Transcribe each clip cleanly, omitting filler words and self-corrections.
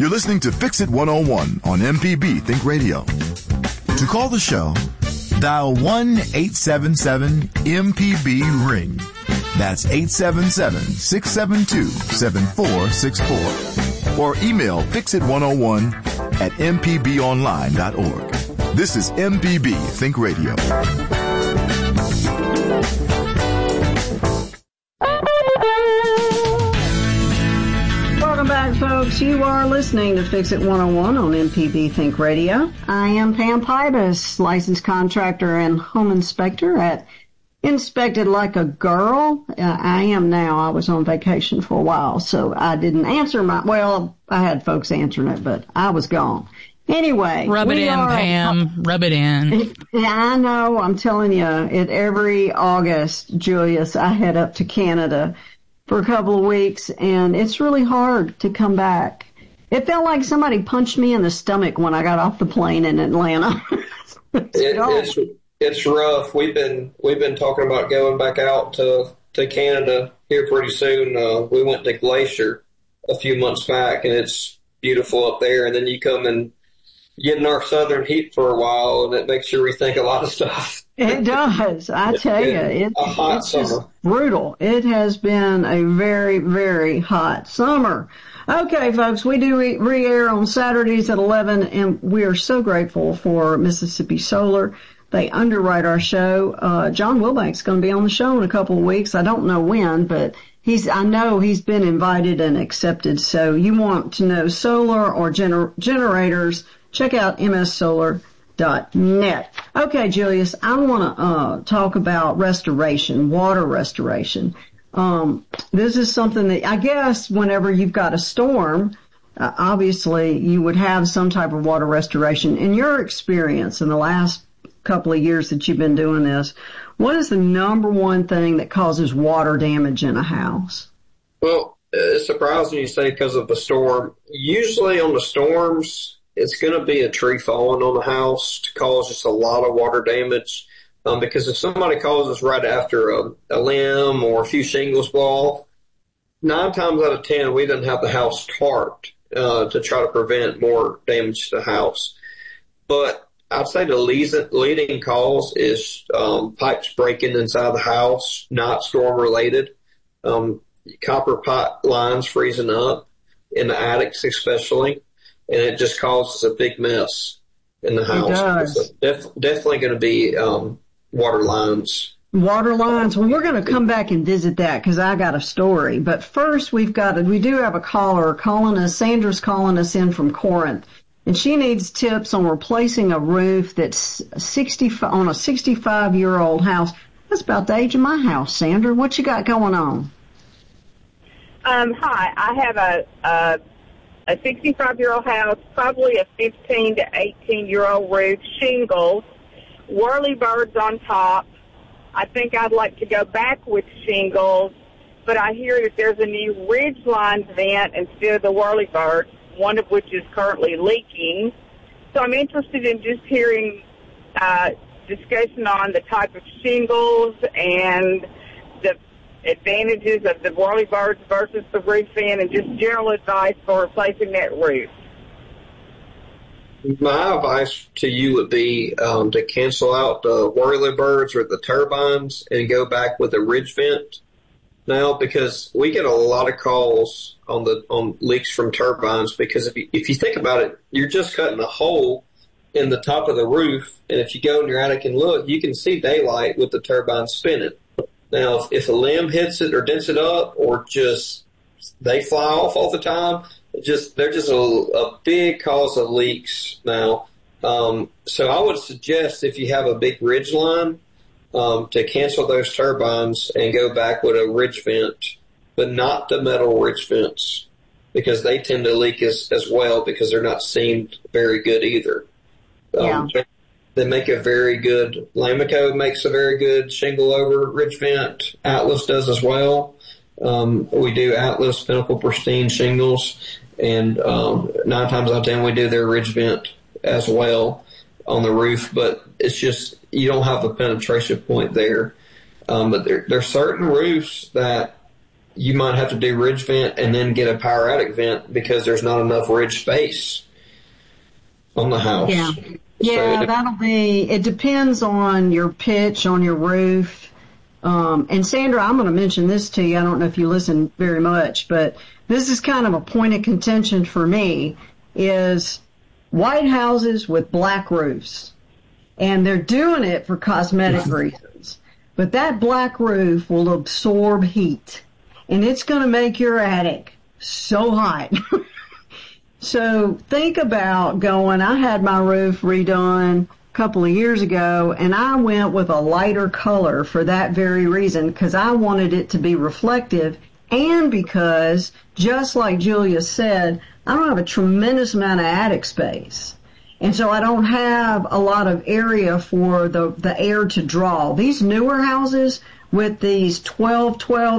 You're listening to Fix It 101 on MPB Think Radio. To call the show, dial 1-877-MPB-RING. That's 877-672-7464. Or email fixit101@mpbonline.org. This is MPB Think Radio. Welcome back, folks. You are listening to Fix It 101 on MPB Think Radio. I am Pam Pybus, licensed contractor and home inspector at Inspected Like a Girl. I am now. I was on vacation for a while, so I didn't answer I had folks answering it, but I was gone. Anyway. Rub it in, Pam. Rub it in. Yeah, I know. I'm telling you, every August, Julius, I head up to Canada for a couple of weeks, and it's really hard to come back. It felt like somebody punched me in the stomach when I got off the plane in Atlanta. It's rough. We've been talking about going back out to Canada here pretty soon. We went to Glacier a few months back, and it's beautiful up there. And then you come and get in our southern heat for a while, and it makes you rethink a lot of stuff. It does. I tell you, it's just brutal. It has been a very, very hot summer. Okay, folks, we do re-air on Saturdays at 11, and we are so grateful for Mississippi Solar. They underwrite our show. John Wilbank's going to be on the show in a couple of weeks. I don't know when, but I know he's been invited and accepted. So you want to know solar or generators, check out mssolar.net. Okay, Julius, I want to talk about restoration, water restoration. This is something that I guess whenever you've got a storm, obviously you would have some type of water restoration. In your experience in the last couple of years that you've been doing this, what is the number one thing that causes water damage in a house? Well, it's surprising you say because of the storm. Usually on the storms, it's going to be a tree falling on the house to cause just a lot of water damage. Because if somebody calls us right after a limb or a few shingles blow off, 9 times out of 10, we didn't have the house tarped to try to prevent more damage to the house. But I'd say the leading cause is pipes breaking inside the house, not storm related. Copper pipe lines freezing up in the attics especially, and it just causes a big mess in the house. It does. So definitely going to be water lines. Water lines. Well, we're going to come back and visit that because I got a story. But first, we do have a caller calling us. Sandra's calling us in from Corinth. And she needs tips on replacing a roof that's on a 65-year-old house. That's about the age of my house, Sandra. What you got going on? Hi. I have a 65-year-old house, probably a 15 to 18-year-old roof, shingles, whirlybirds on top. I think I'd like to go back with shingles, but I hear that there's a new ridgeline vent instead of the whirlybirds, one of which is currently leaking. So I'm interested in just hearing discussion on the type of shingles and the advantages of the whirlybirds versus the roof vent and just general advice for replacing that roof. My advice to you would be to cancel out the whirlybirds or the turbines and go back with a ridge vent now, because we get a lot of calls on leaks from turbines, because if you think about it, you're just cutting a hole in the top of the roof, and if you go in your attic and look, you can see daylight with the turbine spinning. Now, if a limb hits it or dents it up, or just they fly off all the time, they're just a big cause of leaks now. So I would suggest, if you have a big ridge line, to cancel those turbines and go back with a ridge vent, but not the metal ridge vents, because they tend to leak as well, because they're not seamed very good either. They make a very good, Lamico makes a very good shingle over ridge vent. Atlas does as well. We do Atlas, Pinnacle Pristine shingles, and 9 times out of 10 we do their ridge vent as well on the roof, but it's just, you don't have a penetration point there. But there's certain roofs that you might have to do ridge vent and then get a power attic vent because there's not enough ridge space on the house. Yeah. Yeah, So it depends on your pitch on your roof. And Sandra, I'm going to mention this to you. I don't know if you listen very much, but this is kind of a point of contention for me, is white houses with black roofs. And they're doing it for cosmetic reasons. But that black roof will absorb heat. And it's going to make your attic so hot. So think about I had my roof redone a couple of years ago, and I went with a lighter color for that very reason, because I wanted it to be reflective, and because, just like Julia said, I don't have a tremendous amount of attic space. And so I don't have a lot of area for the air to draw. These newer houses with these 12,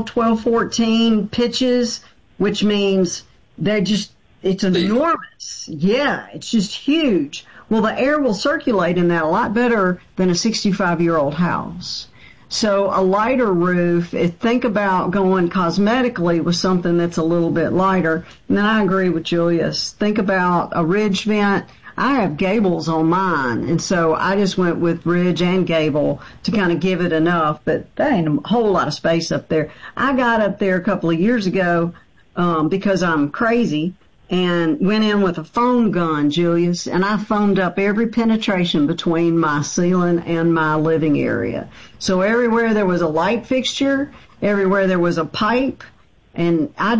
14 pitches, which means it's enormous. Yeah, it's just huge. Well, the air will circulate in that a lot better than a 65-year-old house. So a lighter roof, think about going cosmetically with something that's a little bit lighter. And then I agree with Julius. Think about a ridge vent. I have gables on mine, and so I just went with ridge and gable to kind of give it enough, but that ain't a whole lot of space up there. I got up there a couple of years ago because I'm crazy, and went in with a foam gun, Julius, and I foamed up every penetration between my ceiling and my living area. So everywhere there was a light fixture, everywhere there was a pipe, and I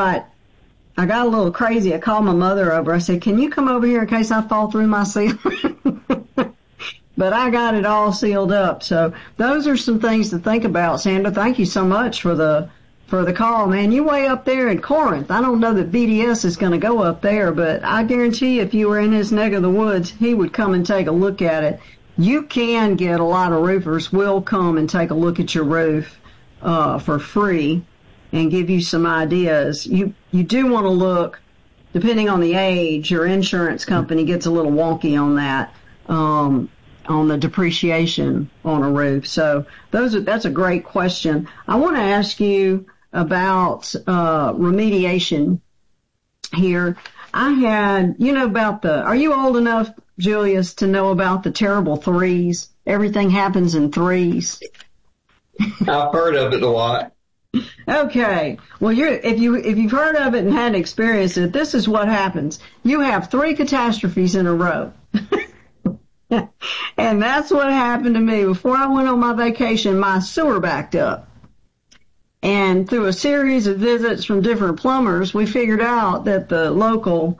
got a little crazy. I called my mother over. I said, can you come over here in case I fall through my ceiling? But I got it all sealed up. So those are some things to think about. Sandra, thank you so much for the call, man. You way up there in Corinth. I don't know that BDS is going to go up there, but I guarantee if you were in his neck of the woods, he would come and take a look at it. You can get a lot of roofers will come and take a look at your roof for free and give you some ideas. You do want to look, depending on the age, your insurance company gets a little wonky on that, on the depreciation on a roof. So that's a great question. I want to ask you about remediation here. I had, are you old enough, Julius, to know about the terrible threes? Everything happens in threes. I've heard of it a lot. Okay. Well, if you've heard of it and hadn't experienced it, this is what happens. You have 3 catastrophes in a row. And that's what happened to me. Before I went on my vacation, my sewer backed up. And through a series of visits from different plumbers, we figured out that the local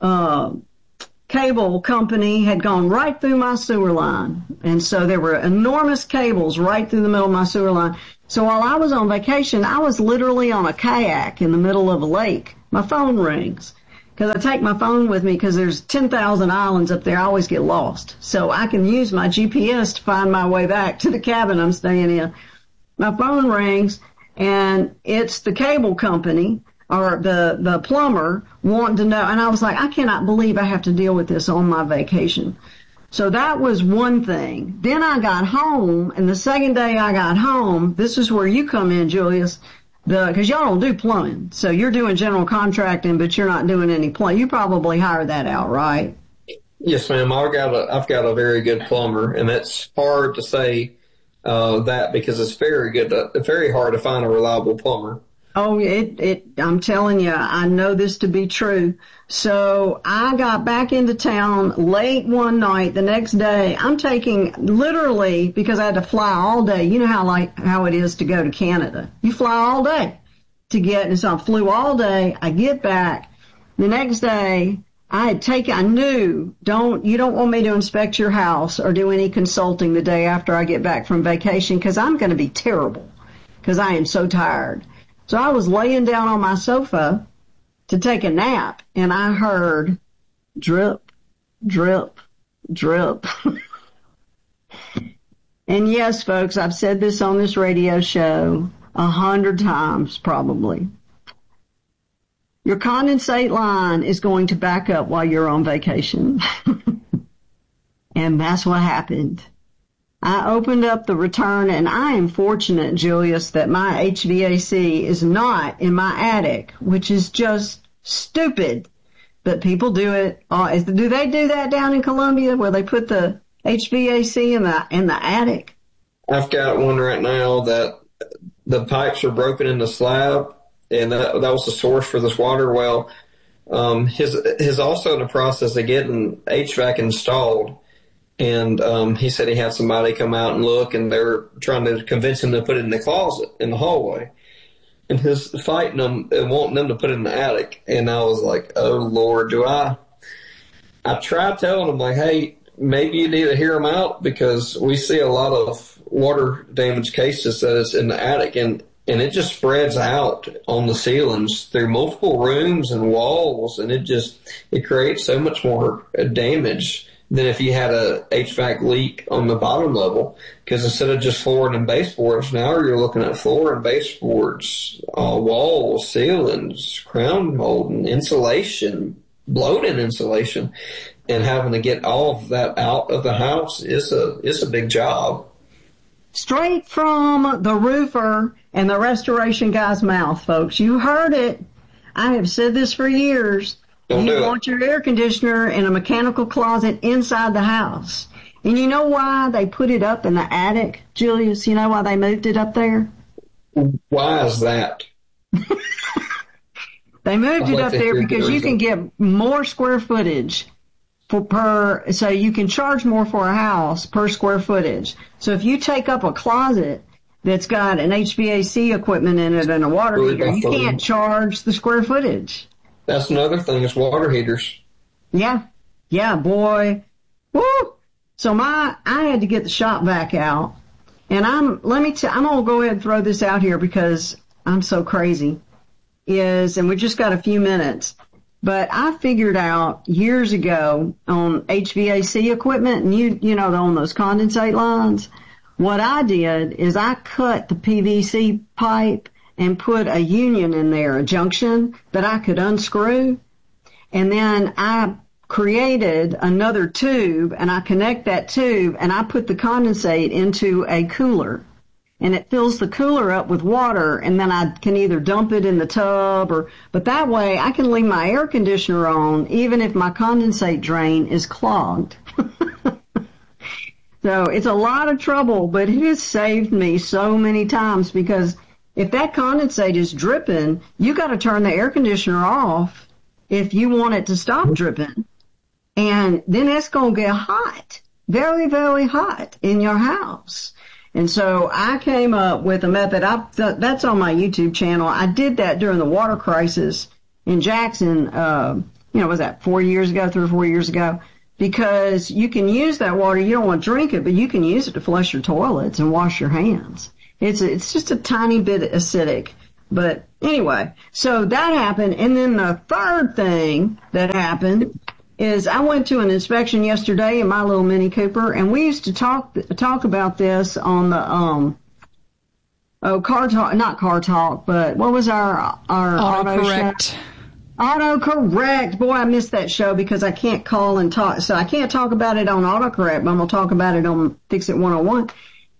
cable company had gone right through my sewer line. And so there were enormous cables right through the middle of my sewer line. So while I was on vacation, I was literally on a kayak in the middle of a lake. My phone rings. Because I take my phone with me because there's 10,000 islands up there. I always get lost. So I can use my GPS to find my way back to the cabin I'm staying in. My phone rings, and it's the cable company or the plumber wanting to know. And I was like, I cannot believe I have to deal with this on my vacation. So that was one thing. Then I got home, and the second day I got home, this is where you come in, Julius, because y'all don't do plumbing. So you're doing general contracting, but you're not doing any plumbing. You probably hire that out, right? Yes, ma'am. I've got a very good plumber, and that's hard to say that because it's very hard to find a reliable plumber. Oh, I'm telling you, I know this to be true. So I got back into town late one night. The next day, I'm taking literally, because I had to fly all day. You know how it is to go to Canada. You fly all day to get, and so I flew all day. I get back. The next day, I knew, you don't want me to inspect your house or do any consulting the day after I get back from vacation because I'm going to be terrible because I am so tired. So I was laying down on my sofa to take a nap, and I heard drip, drip, drip. And yes, folks, I've said this on this radio show 100 times probably. Your condensate line is going to back up while you're on vacation. And that's what happened. I opened up the return, and I am fortunate, Julius, that my HVAC is not in my attic, which is just stupid. But people do it. Do they do that down in Columbia where they put the HVAC in the attic? I've got one right now that the pipes are broken in the slab, and that was the source for this water well. His also in the process of getting HVAC installed, and he said he had somebody come out and look, and they're trying to convince him to put it in the closet in the hallway, and his fighting them and wanting them to put it in the attic. And I was like, oh Lord, I tried telling him, like, hey, maybe you need to hear him out, because we see a lot of water damage cases that is in the attic, and it just spreads out on the ceilings through multiple rooms and walls, and it creates so much more damage than if you had a HVAC leak on the bottom level. Because instead of just flooring and baseboards, now you're looking at floor and baseboards, walls, ceilings, crown molding, insulation, blown-in insulation, and having to get all of that out of the house is a big job. Straight from the roofer and the restoration guy's mouth, folks. You heard it. I have said this for years. You want your air conditioner in a mechanical closet inside the house. And you know why they put it up in the attic, Julius? You know why they moved it up there? Why is that? They moved it up there because you can get more square footage so you can charge more for a house per square footage. So if you take up a closet that's got an HVAC equipment in it and a water heater, you can't charge the square footage. That's another thing, is water heaters. Yeah, boy. Woo! So I had to get the shop vac out, and I'm gonna go ahead and throw this out here because I'm so crazy. And we just got a few minutes. But I figured out years ago on HVAC equipment, and you know, on those condensate lines, what I did is I cut the PVC pipe and put a union in there, a junction that I could unscrew. And then I created another tube, and I connect that tube, and I put the condensate into a cooler. And it fills the cooler up with water, and then I can either dump it in the tub but that way I can leave my air conditioner on even if my condensate drain is clogged. So it's a lot of trouble, but it has saved me so many times, because if that condensate is dripping, you got to turn the air conditioner off if you want it to stop dripping. And then it's going to get hot, very, very hot in your house. And so I came up with a method. That's on my YouTube channel. I did that during the water crisis in Jackson, was that 3 or 4 years ago? Because you can use that water. You don't want to drink it, but you can use it to flush your toilets and wash your hands. It's just a tiny bit acidic. But anyway, so that happened. And then the third thing that happened is I went to an inspection yesterday in my little Mini Cooper, and we used to talk about this on the Car Talk, not Car Talk, but what was our Autocorrect. Autocorrect. Boy, I missed that show because I can't call and talk, so I can't talk about it on Autocorrect, but I'm gonna talk about it on Fix It 101.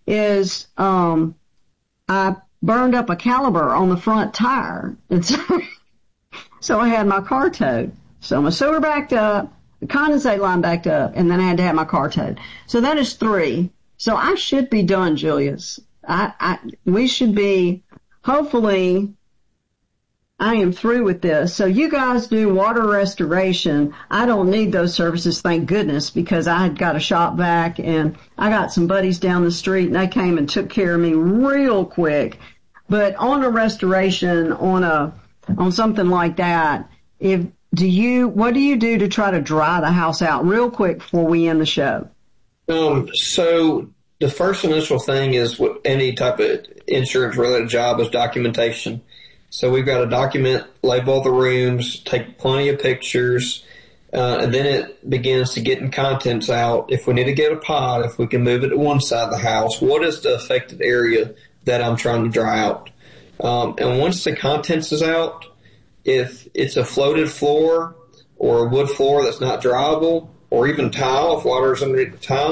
I burned up a caliper on the front tire, and so I had my car towed. So my sewer backed up, the condensate line backed up, and then I had to have my car towed. So that is 3. So I should be done, Julius. We should be, hopefully, I am through with this. So you guys do water restoration. I don't need those services, thank goodness, because I had got a shop vac, and I got some buddies down the street, and they came and took care of me real quick. But on a restoration, on something like that, what do you do to try to dry the house out real quick before we end the show? So the first initial thing is what any type of insurance related job is documentation. So we've got to document, label all the rooms, take plenty of pictures, and then it begins to getting contents out. If we need to get a pod, if we can move it to one side of the house, what is the affected area that I'm trying to dry out? And once the contents is out, if it's a floated floor or a wood floor that's not dryable, or even tile, if water is underneath the tile,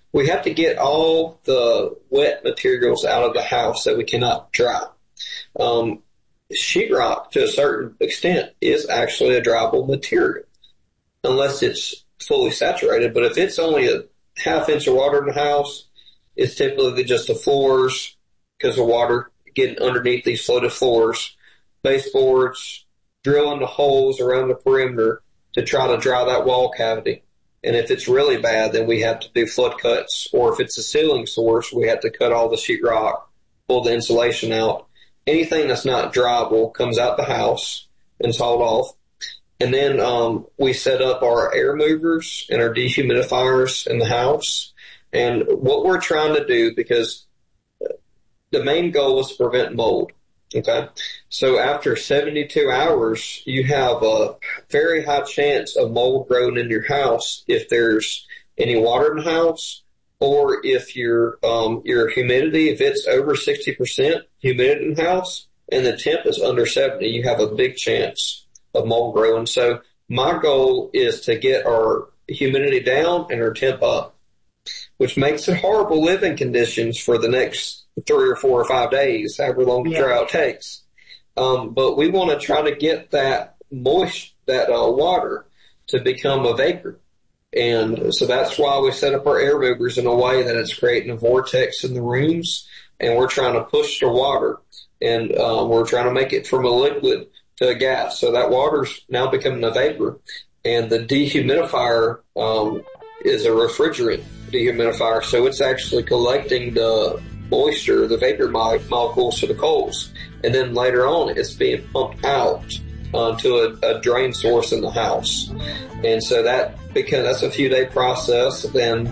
we have to get all the wet materials out of the house that we cannot dry. Sheetrock, to a certain extent, is actually a dryable material, unless it's fully saturated. But if it's only a half inch of water in the house, it's typically just the floors, because of water getting underneath these floated floors, baseboards, drilling the holes around the perimeter to try to dry that wall cavity. And if it's really bad, then we have to do flood cuts. Or if it's a ceiling source, we have to cut all the sheetrock, pull the insulation out. Anything that's not dryable comes out the house and is hauled off. And then we set up our air movers and our dehumidifiers in the house. And what we're trying to do, because the main goal is to prevent mold. Okay. So after 72 hours, you have a very high chance of mold growing in your house if there's any water in the house, or if your humidity, if it's over 60% humidity in the house and the temp is under 70, you have a big chance of mold growing. So my goal is to get our humidity down and our temp up, which makes it horrible living conditions for the next 3 or 4 or 5 days, however long the drought takes. But we want to try to get that water to become a vapor. And so that's why we set up our air movers in a way that it's creating a vortex in the rooms, and we're trying to push the water, and we're trying to make it from a liquid to a gas. So that water's now becoming a vapor. And the dehumidifier is a refrigerant dehumidifier, so it's actually collecting the moisture, the vapor molecules to the coals, and then later on it's being pumped out to a drain source in the house. And so that's a few day process. Then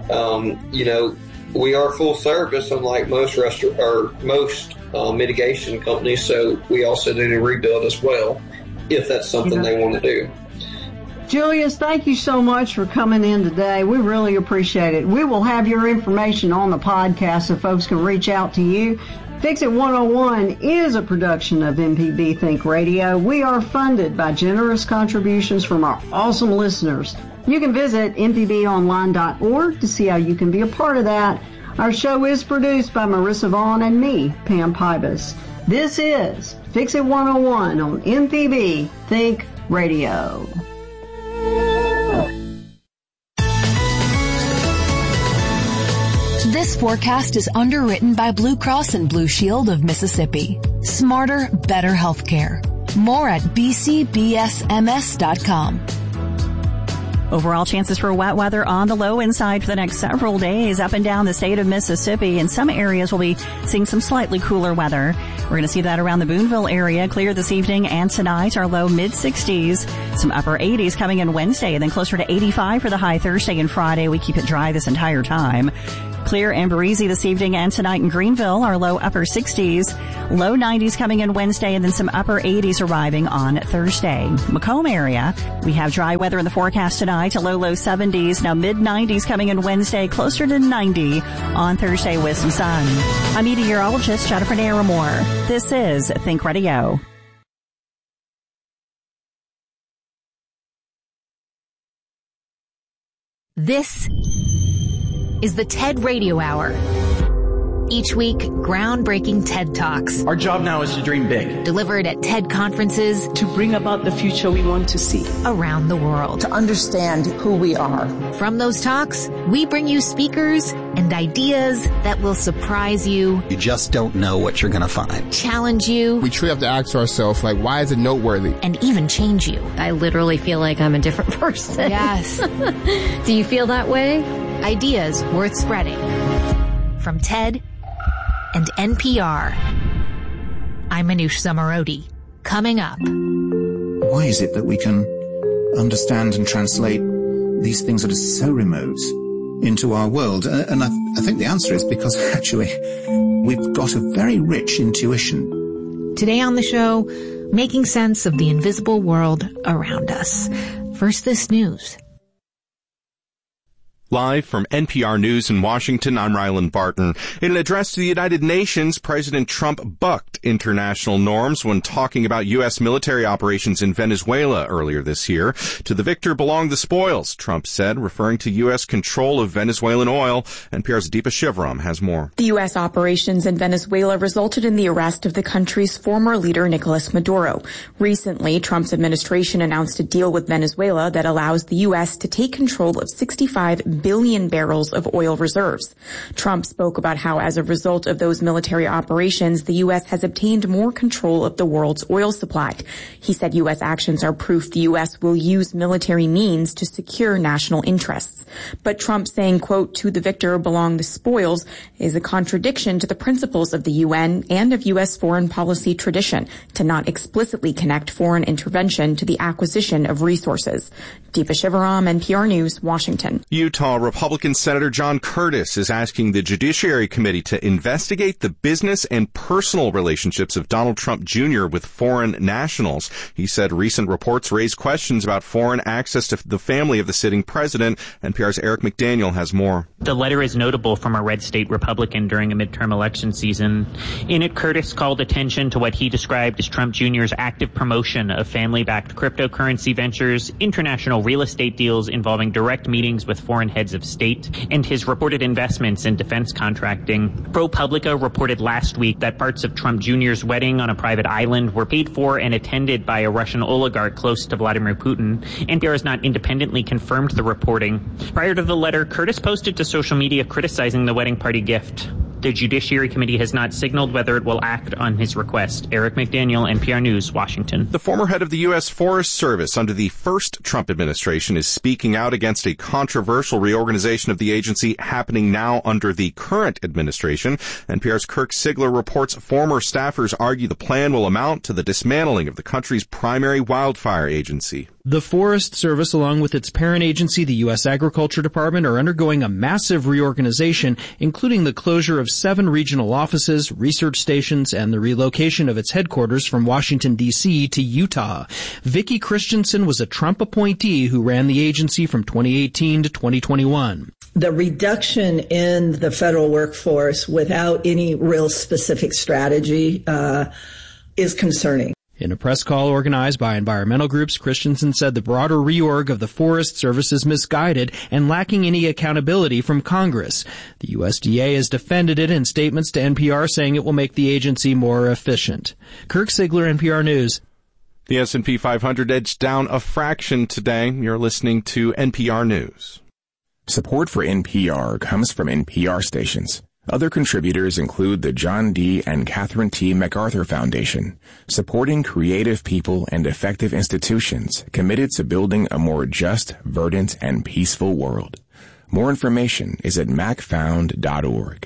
we are full service, unlike most mitigation companies, so we also do the rebuild as well if that's something they want to do. Julius, thank you so much for coming in today. We really appreciate it. We will have your information on the podcast so folks can reach out to you. Fix It 101 is a production of MPB Think Radio. We are funded by generous contributions from our awesome listeners. You can visit mpbonline.org to see how you can be a part of that. Our show is produced by Marissa Vaughn and me, Pam Pybus. This is Fix It 101 on MPB Think Radio. This forecast is underwritten by Blue Cross and Blue Shield of Mississippi. Smarter, better healthcare. More at bcbsms.com. Overall chances for wet weather on the low inside for the next several days up and down the state of Mississippi. In some areas, we'll be seeing some slightly cooler weather. We're going to see that around the Boonville area. Clear this evening and tonight. Our low mid-60s. Some upper 80s coming in Wednesday, and then closer to 85 for the high Thursday and Friday. We keep it dry this entire time. Clear and breezy this evening and tonight in Greenville. Our low upper 60s. Low 90s coming in Wednesday, and then some upper 80s arriving on Thursday. Macomb area, we have dry weather in the forecast tonight, a low 70s. Now mid 90s coming in Wednesday, closer to 90 on Thursday with some sun. I'm meteorologist Jennifer Naramore. This is Think Radio. This is the TED Radio Hour. Each week, groundbreaking TED Talks. Our job now is to dream big. Delivered at TED conferences. To bring about the future we want to see. Around the world. To understand who we are. From those talks, we bring you speakers and ideas that will surprise you. You just don't know what you're going to find. Challenge you. We truly have to ask ourselves, why is it noteworthy? And even change you. I literally feel like I'm a different person. Yes. Do you feel that way? Ideas worth spreading. From TED and NPR. I'm Manoush Zomorodi. Coming up. Why is it that we can understand and translate these things that are so remote into our world? And I think the answer is because actually we've got a very rich intuition. Today on the show, making sense of the invisible world around us. First, this news. Live from NPR News in Washington, I'm Ryland Barton. In an address to the United Nations, President Trump bucked international norms when talking about U.S. military operations in Venezuela earlier this year. To the victor belong the spoils, Trump said, referring to U.S. control of Venezuelan oil. NPR's Deepa Shivaram has more. The U.S. operations in Venezuela resulted in the arrest of the country's former leader, Nicolas Maduro. Recently, Trump's administration announced a deal with Venezuela that allows the U.S. to take control of 65 billion barrels of oil reserves. Trump spoke about how, as a result of those military operations, the U.S. has obtained more control of the world's oil supply. He said U.S. actions are proof the U.S. will use military means to secure national interests. But Trump saying, quote, to the victor belong the spoils, is a contradiction to the principles of the UN and of U.S. foreign policy tradition to not explicitly connect foreign intervention to the acquisition of resources. Deepa Shivaram, NPR News, Washington. Utah Republican Senator John Curtis is asking the Judiciary Committee to investigate the business and personal relationships of Donald Trump Jr. with foreign nationals. He said recent reports raise questions about foreign access to the family of the sitting president. NPR's Eric McDaniel has more. The letter is notable from a red state Republican during a midterm election season. In it, Curtis called attention to what he described as Trump Jr.'s active promotion of family-backed cryptocurrency ventures, international real estate deals involving direct meetings with foreign heads of state, and his reported investments in defense contracting. ProPublica reported last week that parts of Trump Jr.'s wedding on a private island were paid for and attended by a Russian oligarch close to Vladimir Putin. NPR has not independently confirmed the reporting. Prior to the letter, Curtis posted to social media criticizing the wedding party gift. The Judiciary Committee has not signaled whether it will act on his request. Eric McDaniel, NPR News, Washington. The former head of the U.S. Forest Service under the first Trump administration is speaking out against a controversial reorganization of the agency happening now under the current administration. NPR's Kirk Sigler reports former staffers argue the plan will amount to the dismantling of the country's primary wildfire agency. The Forest Service, along with its parent agency, the U.S. Agriculture Department, are undergoing a massive reorganization, including the closure of 7 regional offices, research stations, and the relocation of its headquarters from Washington, D.C. to Utah. Vicki Christensen was a Trump appointee who ran the agency from 2018 to 2021. The reduction in the federal workforce without any real specific strategy is concerning. In a press call organized by environmental groups, Christensen said the broader reorg of the Forest Service is misguided and lacking any accountability from Congress. The USDA has defended it in statements to NPR, saying it will make the agency more efficient. Kirk Sigler, NPR News. The S&P 500 edged down a fraction today. You're listening to NPR News. Support for NPR comes from NPR stations. Other contributors include the John D. and Catherine T. MacArthur Foundation, supporting creative people and effective institutions committed to building a more just, verdant, and peaceful world. More information is at macfound.org.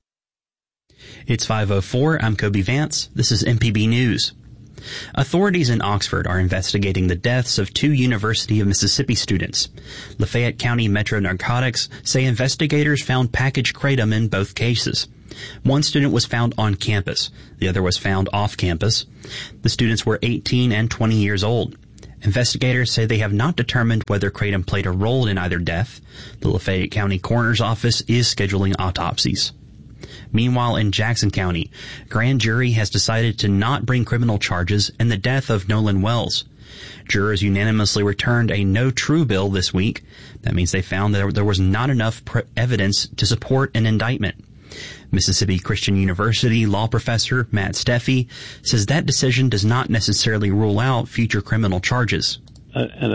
It's 5:04. I'm Kobe Vance. This is MPB News. Authorities in Oxford are investigating the deaths of 2 University of Mississippi students. Lafayette County Metro Narcotics say investigators found packaged kratom in both cases. One student was found on campus. The other was found off campus. The students were 18 and 20 years old. Investigators say they have not determined whether kratom played a role in either death. The Lafayette County Coroner's Office is scheduling autopsies. Meanwhile, in Jackson County, grand jury has decided to not bring criminal charges in the death of Nolan Wells. Jurors unanimously returned a no true bill this week. That means they found that there was not enough evidence to support an indictment. Mississippi Christian University law professor Matt Steffi says that decision does not necessarily rule out future criminal charges. An